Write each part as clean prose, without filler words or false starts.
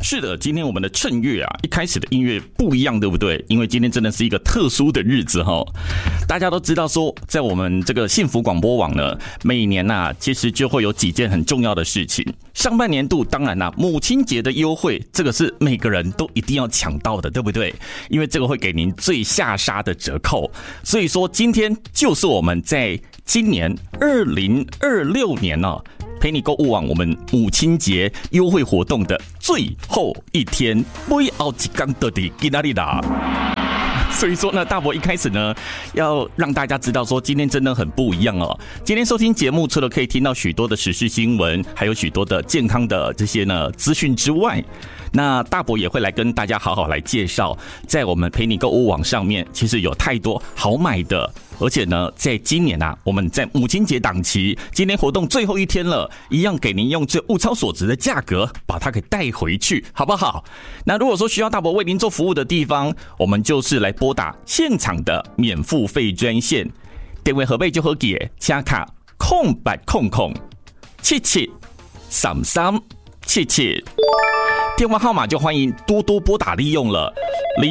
是的，今天我们的趁月啊，一开始的音乐不一样，对不对？因为今天真的是一个特殊的日子哈。大家都知道说，在我们这个幸福广播网呢，每年啊，其实就会有几件很重要的事情。上半年度当然啦，母亲节的优惠，这个是每个人都一定要抢到的，对不对？因为这个会给您最下杀的折扣。所以说，今天就是我们在今年2026年呢，陪你购物网我们母亲节优惠活动的最后一天，最后一天到底在哪里啦？所以说呢，大伯一开始呢，要让大家知道说，今天真的很不一样哦。今天收听节目，除了可以听到许多的时事新闻，还有许多的健康的这些呢资讯之外，那大伯也会来跟大家好好来介绍，在我们陪你购物网上面，其实有太多好买的。而且呢，在今年啊，我们在母亲节档期，今天活动最后一天了，一样给您用最物超所值的价格把它给带回去，好不好？那如果说需要大伯为您做服务的地方，我们就是来拨打现场的免付费专线，电话号码就好记，请卡0800773377，电话号码就欢迎多多拨打利用了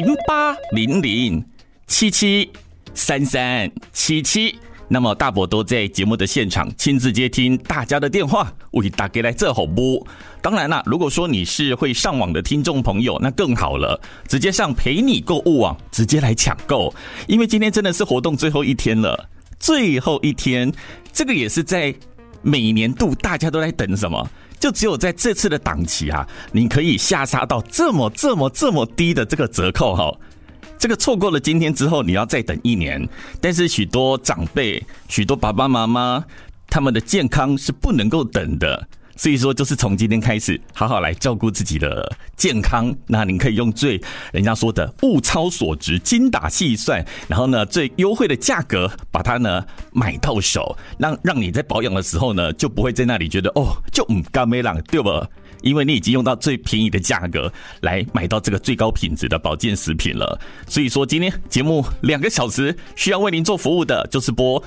0800773377。那么大伯都在节目的现场亲自接听大家的电话，为大家来做服务。当然啦，如果说你是会上网的听众朋友，那更好了，直接上陪你购物网直接来抢购，因为今天真的是活动最后一天了。最后一天，这个也是在每年度大家都在等什么，就只有在这次的档期啊，你可以下杀到这么低的这个折扣哈。这个错过了今天之后，你要再等一年。但是许多长辈、许多爸爸妈妈，他们的健康是不能够等的。所以说，就是从今天开始，好好来照顾自己的健康。那您可以用最人家说的物超所值、精打细算，然后呢最优惠的价格把它呢买到手，让你在保养的时候呢就不会在那里觉得哦就甘没浪，对吧？因为你已经用到最便宜的价格来买到这个最高品质的保健食品了。所以说今天节目2个小时需要为您做服务的，就是拨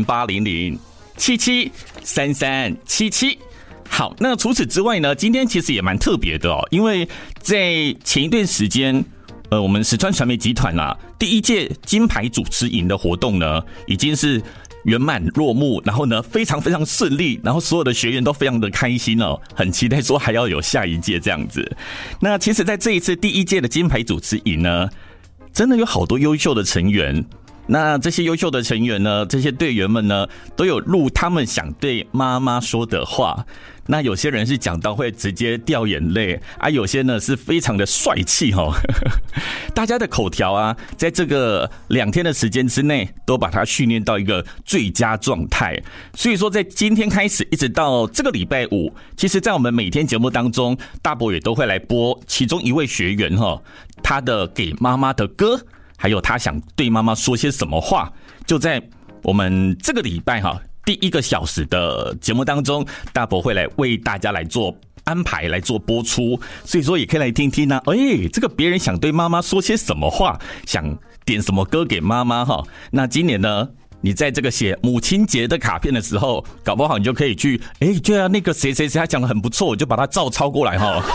0800773377。好，那除此之外呢，今天其实也蛮特别的哦，因为在前一段时间，我们石川传媒集团啦，第1届金牌主持营的活动呢，已经是圆满落幕，然后呢非常非常顺利，然后所有的学员都非常的开心哦，很期待说还要有下一届这样子。那其实在这一次第1届的金牌主持营呢，真的有好多优秀的成员。那这些优秀的成员呢，这些队员们呢，都有录他们想对妈妈说的话。那有些人是讲到会直接掉眼泪啊，有些呢是非常的帅气哦。大家的口条啊，在这个2天的时间之内，都把它训练到一个最佳状态。所以说，在今天开始一直到这个礼拜5，其实在我们每天节目当中，大伯也都会来播其中一位学员他的给妈妈的歌。还有他想对妈妈说些什么话，就在我们这个礼拜第1个小时的节目当中，大伯会来为大家来做安排，来做播出。所以说也可以来听听啊，这个别人想对妈妈说些什么话，想点什么歌给妈妈那今年呢，你在这个写母亲节的卡片的时候，搞不好你就可以去对啊，那个谁谁谁他讲得很不错，我就把他照抄过来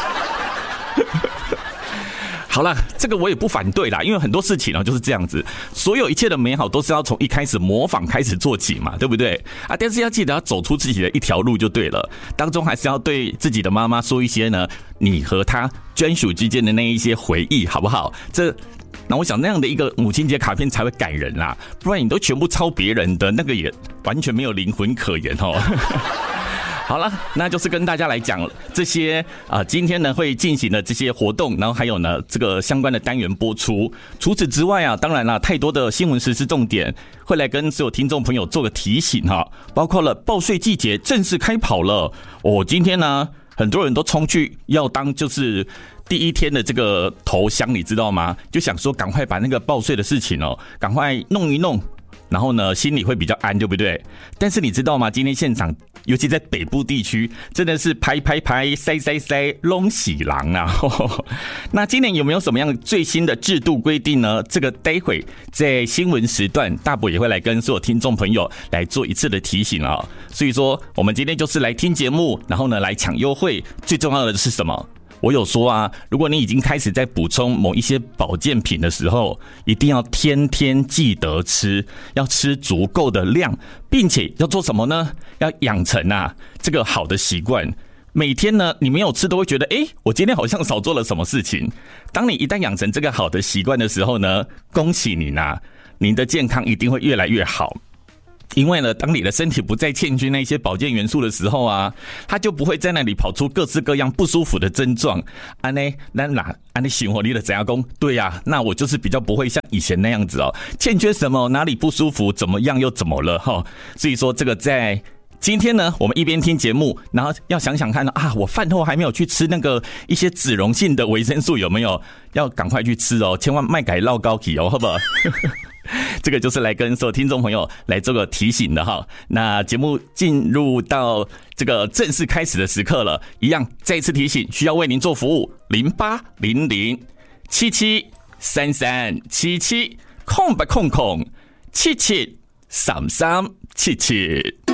好啦，这个我也不反对啦，因为很多事情就是这样子，所有一切的美好都是要从一开始模仿开始做起嘛，对不对啊？但是要记得要走出自己的一条路就对了，当中还是要对自己的妈妈说一些呢，你和她专属之间的那一些回忆，好不好？那我想那样的一个母亲节卡片才会感人啦，不然你都全部抄别人的，那个也完全没有灵魂可言好了，那就是跟大家来讲这些今天呢会进行的这些活动，然后还有呢这个相关的单元播出。除此之外啊，当然啦，太多的新闻时事重点会来跟所有听众朋友做个提醒包括了报税季节正式开跑了今天呢很多人都冲去要当就是第1天的这个头香，你知道吗？就想说赶快把那个报税的事情赶快弄一弄，然后呢心里会比较安，对不对？但是你知道吗？今天现场尤其在北部地区，真的是排塞拢喜郎啊！那今年有没有什么样最新的制度规定呢？这个待会在新闻时段，大伯也会来跟所有听众朋友来做一次的提醒所以说，我们今天就是来听节目，然后呢来抢优惠。最重要的是什么？ 我有说啊，如果你已经开始在补充某一些保健品的时候，一定要天天记得吃，要吃足够的量，并且要做什么呢？要养成这个好的习惯。每天呢，你没有吃都会觉得，我今天好像少做了什么事情。当你一旦养成这个好的习惯的时候呢，恭喜你你的健康一定会越来越好。因为呢，当你的身体不再欠缺那些保健元素的时候它就不会在那里跑出各式各样不舒服的症状。你生活里的怎样讲？对啊，那我就是比较不会像以前那样子欠缺什么，哪里不舒服，怎么样又怎么了所以说这个在今天呢，我们一边听节目，然后要想想看我饭后还没有去吃那个一些脂溶性的维生素有没有？要赶快去吃千万别给落高起好不好？这个就是来跟所有听众朋友来做个提醒的那节目进入到这个正式开始的时刻了，一样再一次提醒，需要为您做服务08007733770800773377。